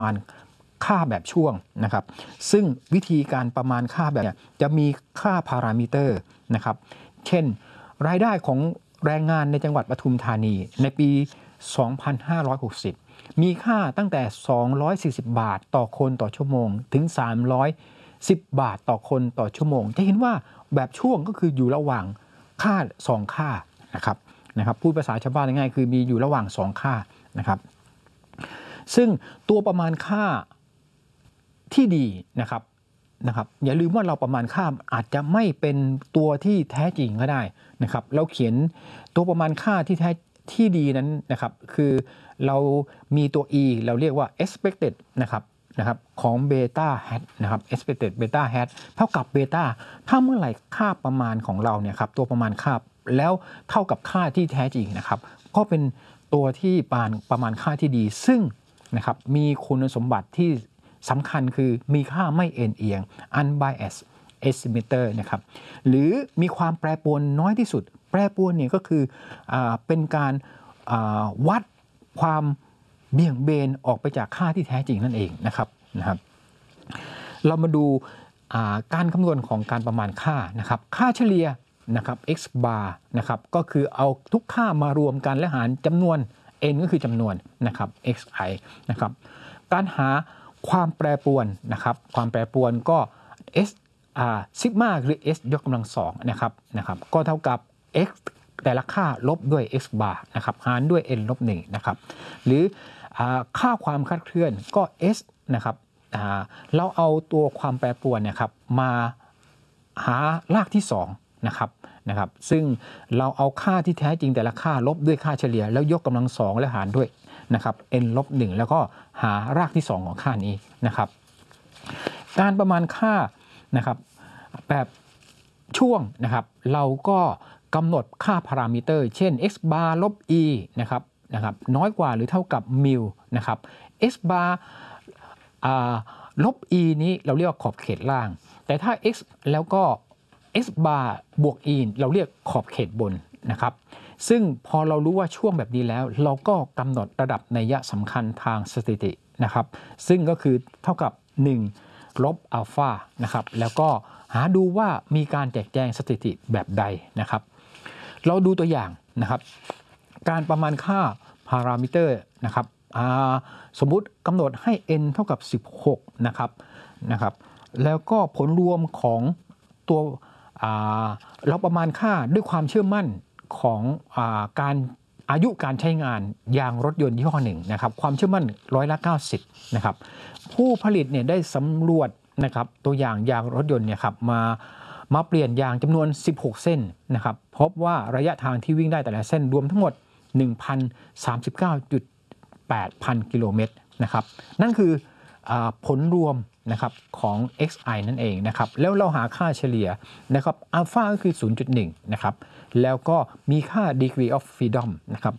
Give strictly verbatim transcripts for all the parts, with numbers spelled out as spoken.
มาณค่าแบบช่วงนะครับซึ่งวิธีการประมาณค่าแบบนี้จะมีค่าพารามิเตอร์นะครับเช่นรายได้ของแรงงานในจังหวัดปทุมธานีในปี สองพันห้าร้อยหกสิบ มีค่าตั้งแต่ สองร้อยสี่สิบ บาทต่อคนต่อชั่วโมงถึง สามร้อยสิบ บาทต่อคนต่อชั่วโมงจะเห็นว่าแบบช่วงก็คืออยู่ระหว่างค่าสองค่านะครับนะครับพูดภาษาชาวบ้านง่ายๆคือมีอยู่ระหว่างสองค่านะครับซึ่งตัวประมาณค่าที่ดีนะครับนะครับอย่าลืมว่าเราประมาณค่าอาจจะไม่เป็นตัวที่แท้จริงก็ได้นะครับเราเขียนตัวประมาณค่าที่แท้ที่ดีนั้นนะครับคือเรามีตัว e เราเรียกว่า expected นะครับนะครับของ beta hat นะครับ expected beta hat เท่ากับ beta ถ้าเมื่อไหร่ค่าประมาณของเราเนี่ยครับตัวประมาณค่าแล้วเท่ากับค่าที่แท้จริงนะครับก็เป็นตัวที่ปานประมาณค่าที่ดีซึ่งนะครับมีคุณสมบัติที่สำคัญคือมีค่าไม่เอ็นเอียง unbiased estimator นะครับหรือมีความแปรปรวนน้อยที่สุดแปรปรวนเนี่ยก็คืออเป็นการวัดความเบี่ยงเบนออกไปจากค่าที่แท้จริงนั่นเองนะครับนะครับเรามาดูการคำนวณของการประมาณค่านะครับค่าเฉลี่ยนะครับ x bar นะครับก็คือเอาทุกค่ามารวมกันและหารจำนวน n ก็คือจำนวนนะครับ xi นะครับการหาความแปรปรวนนะครับความแปรปรวนก็ s ซิกมาหรือ s ยกกำลังสองนะครับนะครับก็เท่ากับ x แต่ละค่าลบด้วย x bar นะครับหารด้วย n ลบหนึ่งนะครับหรือค่าความคลาดเคลื่อนก็ s นะครับเราเอาตัวความแปรปรวนเนี่ยครับมาหารากที่สองนะครับนะครับซึ่งเราเอาค่าที่แท้จริงแต่ละค่าลบด้วยค่าเฉลี่ยแล้วยกกำลังสองและหารด้วยนะครับ n ลบหนึ่งแล้วก็หารากที่สองของค่านี้นะครับการประมาณค่านะครับแบบช่วงนะครับเราก็กำหนดค่าพารามิเตอร์เช่น x bar ลบ e นะครับนะครับน้อยกว่าหรือเท่ากับมิลนะครับ x bar ลบ e นี้เราเรียกว่าขอบเขตล่างแต่ถ้า x แล้วก็ x bar บวก e เราเรียกขอบเขตบนนะครับซึ่งพอเรารู้ว่าช่วงแบบนี้แล้วเราก็กำหนดระดับนัยสำคัญทางสถิตินะครับซึ่งก็คือเท่ากับหนึ่งลบอัลฟานะครับแล้วก็หาดูว่ามีการแจกแจงสถิติแบบใดนะครับเราดูตัวอย่างนะครับการประมาณค่าพารามิเตอร์นะครับสมมุติกำหนดให้ n เท่ากับสิบหกนะครับนะครับแล้วก็ผลรวมของตัวเราประมาณค่าด้วยความเชื่อมั่นของอาการอายุการใช้งานยางรถยนต์ยี่ห้อหนึ่งนะครับความเชื่อมั่นร้อยละเก้าสิบนะครับผู้ผลิตเนี่ยได้สำรวจนะครับตัวอย่างยางรถยนต์เนี่ยครับมามาเปลี่ยนยางจำนวนสิบหกเส้นนะครับพบว่าระยะทางที่วิ่งได้แต่ละเส้นรวมทั้งหมด หนึ่งพันสามสิบเก้าจุดแปด พันกิโลเมตรนะครับนั่นคือผลรวมนะครับของ xi นั่นเองนะครับแล้วเราหาค่าเฉลี่ยนะครับอัลฟาก็คือ ศูนย์จุดหนึ่ง นะครับแล้วก็มีค่า degree of freedom นะครับ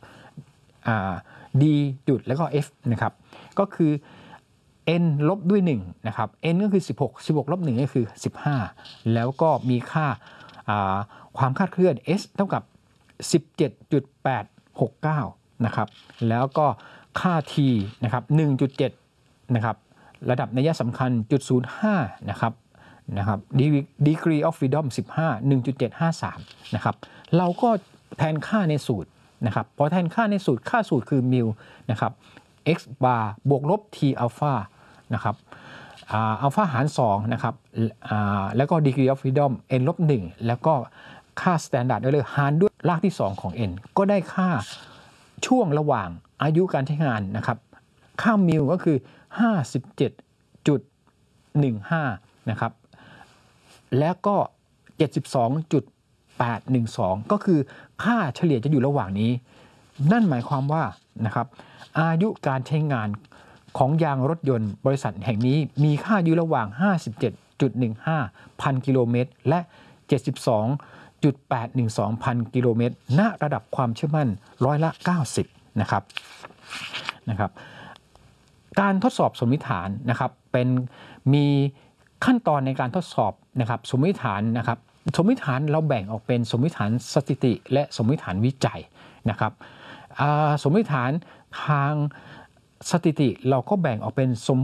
d จุดแล้วก็ f นะครับก็คือ n ลบด้วยหนึ่งนะครับ n ก็คือสิบหก สิบหกลบหนึ่งก็คือสิบห้าแล้วก็มีค่าความคลาดเคลื่อน s เท่ากับ สิบเจ็ดจุดแปดหกเก้า นะครับแล้วก็ค่า t นะครับ หนึ่งจุดเจ็ด นะครับระดับนัยสำคัญ จุดศูนย์ห้า นะครับนะครับ degree of freedom สิบห้า หนึ่งจุดเจ็ดห้าสาม นะครับเราก็แทนค่าในสูตรนะครับพอแทนค่าในสูตรค่าสูตรคือมิลนะครับ x bar บวกลบ t อัลฟานะครับอัลฟาหารสองนะครับแล้วก็ degree of freedom n ลบหนึ่งแล้วก็ค่า standard error หารด้วยรากที่สองของ n ก็ได้ค่าช่วงระหว่างอายุการใช้งานนะครับค่ามิลก็คือ ห้าสิบเจ็ดจุดหนึ่งห้า นะครับแล้วก็ เจ็ดสิบสองจุดแปดหนึ่งสอง ก็คือค่าเฉลี่ยจะอยู่ระหว่างนี้นั่นหมายความว่านะครับอายุการใช้งานของยางรถยนต์บริษัทแห่งนี้มีค่าอยู่ระหว่าง ห้าสิบเจ็ดจุดหนึ่งห้า พันกิโลเมตรและ เจ็ดสิบสองจุดแปดหนึ่งสอง พันกิโลเมตรณระดับความเชื่อมั่นร้อยละเก้าสิบนะครับนะครับการทดสอบสมมติฐานนะครับเป็นมีขั้นตอนในการทดสอบนะครับสมมติฐานนะครับสมมติฐานเราแบ่งออกเป็นสมมติฐานสถิติและสมมติฐานวิจัยนะครับสมมติฐานทางสถิติเราก็แบ่งออกเป็นสม